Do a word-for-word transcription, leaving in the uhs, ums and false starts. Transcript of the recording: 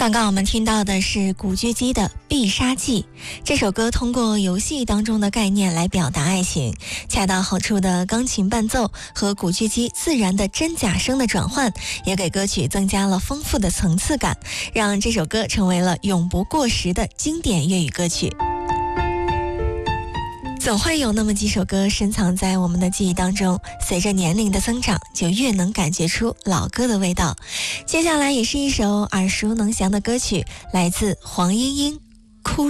刚刚我们听到的是古巨基的《必杀技》。这首歌通过游戏当中的概念来表达爱情，恰到好处的钢琴伴奏和古巨基自然的真假声的转换，也给歌曲增加了丰富的层次感，让这首歌成为了永不过时的经典粤语歌曲。总会有那么几首歌深藏在我们的记忆当中，随着年龄的增长，就越能感觉出老歌的味道。接下来也是一首耳熟能详的歌曲，来自黄莺莺《哭